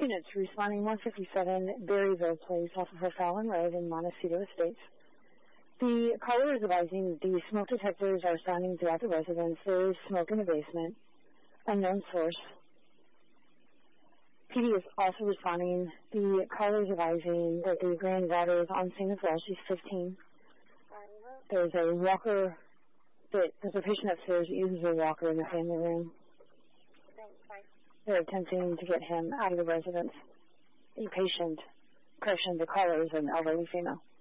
Units responding 157 Berryville Place off of O'Fallon Road in Montecito Estates. The caller is advising the smoke detectors are sounding throughout the residence. There is smoke in the basement. Unknown source. PD is also responding. The caller is advising that the granddaughter is on scene as well. She's 15. There's a walker. There's a patient upstairs that uses a walker in the family room. They're attempting to get him out of the residence. The caller is an elderly female.